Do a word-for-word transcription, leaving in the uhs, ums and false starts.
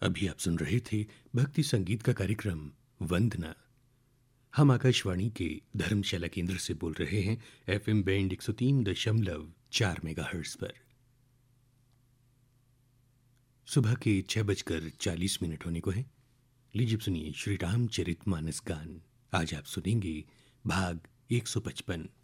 अभी आप सुन रहे थे भक्ति संगीत का कार्यक्रम वंदना। हम आकाशवाणी के धर्मशाला केंद्र से बोल रहे हैं एफएम बैंड एक सौ तीन दशमलव चार मेगाहर्ट्ज पर। सुबह के छह बजकर चालीस मिनट होने को है। लीजिए सुनिए श्री रामचरित मानस गान। आज आप सुनेंगे भाग एक सौ पचपन।